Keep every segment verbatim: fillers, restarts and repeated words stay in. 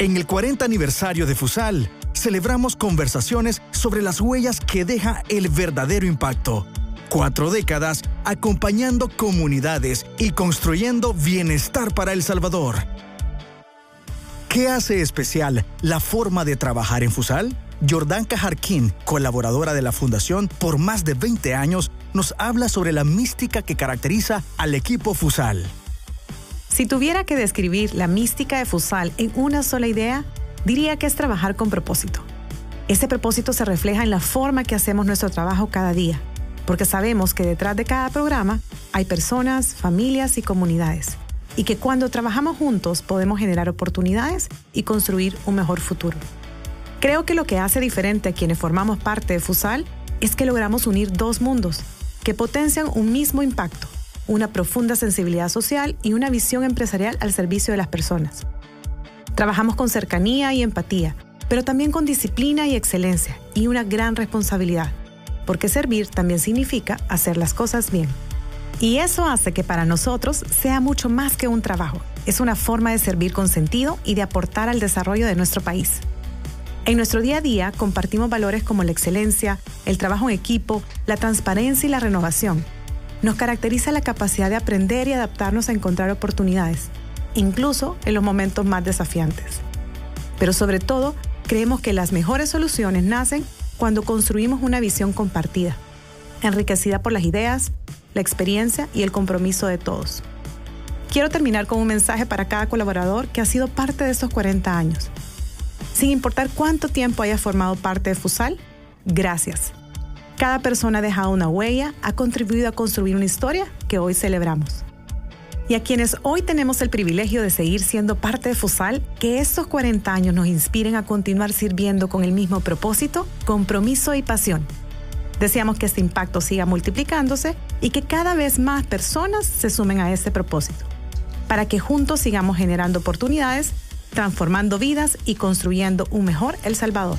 En el cuarenta aniversario de Fusal, celebramos conversaciones sobre las huellas que deja el verdadero impacto. Cuatro décadas acompañando comunidades y construyendo bienestar para El Salvador. ¿Qué hace especial la forma de trabajar en Fusal? Jordanka Jarquín, colaboradora de la Fundación por más de veinte años, nos habla sobre la mística que caracteriza al equipo Fusal. Si tuviera que describir la mística de Fusal en una sola idea, diría que es trabajar con propósito. Ese propósito se refleja en la forma que hacemos nuestro trabajo cada día, porque sabemos que detrás de cada programa hay personas, familias y comunidades, y que cuando trabajamos juntos podemos generar oportunidades y construir un mejor futuro. Creo que lo que hace diferente a quienes formamos parte de Fusal es que logramos unir dos mundos que potencian un mismo impacto, una profunda sensibilidad social y una visión empresarial al servicio de las personas. Trabajamos con cercanía y empatía, pero también con disciplina y excelencia y una gran responsabilidad, porque servir también significa hacer las cosas bien. Y eso hace que para nosotros sea mucho más que un trabajo. Es una forma de servir con sentido y de aportar al desarrollo de nuestro país. En nuestro día a día compartimos valores como la excelencia, el trabajo en equipo, la transparencia y la renovación. Nos caracteriza la capacidad de aprender y adaptarnos a encontrar oportunidades, incluso en los momentos más desafiantes. Pero sobre todo, creemos que las mejores soluciones nacen cuando construimos una visión compartida, enriquecida por las ideas, la experiencia y el compromiso de todos. Quiero terminar con un mensaje para cada colaborador que ha sido parte de estos cuarenta años. Sin importar cuánto tiempo hayas formado parte de Fusal, gracias. Cada persona ha dejado una huella, ha contribuido a construir una historia que hoy celebramos. Y a quienes hoy tenemos el privilegio de seguir siendo parte de Fusal, que estos cuarenta años nos inspiren a continuar sirviendo con el mismo propósito, compromiso y pasión. Deseamos que este impacto siga multiplicándose y que cada vez más personas se sumen a este propósito, para que juntos sigamos generando oportunidades, transformando vidas y construyendo un mejor El Salvador.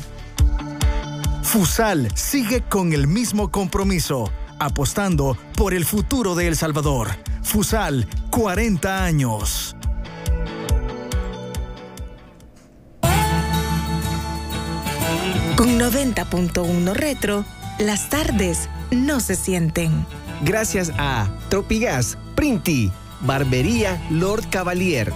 Fusal sigue con el mismo compromiso, apostando por el futuro de El Salvador. Fusal, cuarenta años. Con noventa punto uno Retro, las tardes no se sienten. Gracias a Tropigas, Printi, Barbería Lord Cavalier.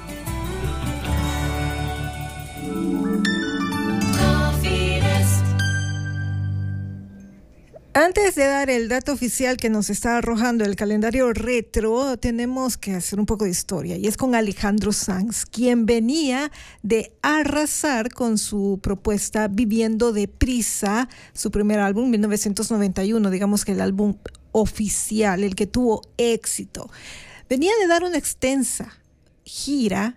Antes de dar el dato oficial que nos está arrojando el calendario retro, tenemos que hacer un poco de historia, y es con Alejandro Sanz, quien venía de arrasar con su propuesta Viviendo Deprisa, su primer álbum, mil novecientos noventa y uno, digamos que el álbum oficial, el que tuvo éxito. Venía de dar una extensa gira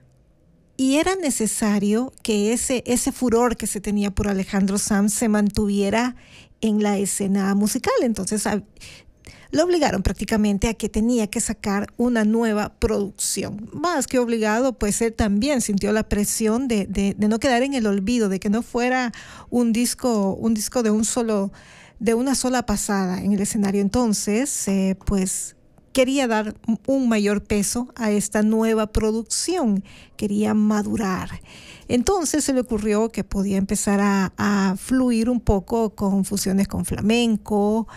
y era necesario que ese, ese furor que se tenía por Alejandro Sanz se mantuviera en la escena musical. Entonces a, lo obligaron prácticamente a que tenía que sacar una nueva producción. Más que obligado, pues él también sintió la presión de, de, de no quedar en el olvido, de que no fuera un disco, un disco de un solo, de una sola pasada en el escenario. Entonces, eh, pues quería dar un mayor peso a esta nueva producción, quería madurar. Entonces se le ocurrió que podía empezar a, a fluir un poco con fusiones con flamenco,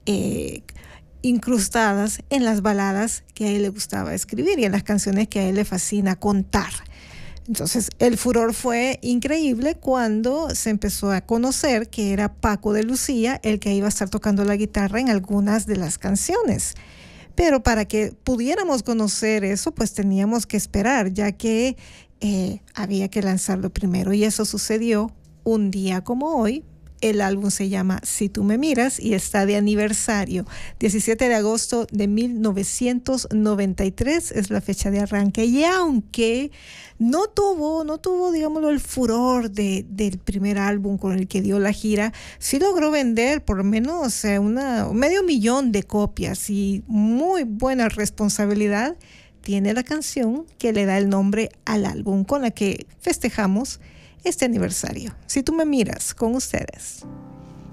eh, incrustadas en las baladas que a él le gustaba escribir y en las canciones que a él le fascina contar. Entonces el furor fue increíble cuando se empezó a conocer que era Paco de Lucía el que iba a estar tocando la guitarra en algunas de las canciones. Pero para que pudiéramos conocer eso, pues teníamos que esperar, ya que eh, había que lanzarlo primero. Y eso sucedió un día como hoy. El álbum se llama Si Tú Me Miras y está de aniversario. diecisiete de agosto de mil novecientos noventa y tres es la fecha de arranque. Y aunque no tuvo, no tuvo, digámoslo, el furor de, del primer álbum con el que dio la gira, sí logró vender por lo menos una, medio millón de copias, y muy buena responsabilidad tiene la canción que le da el nombre al álbum con la que festejamos este aniversario. Si Tú Me Miras, con ustedes.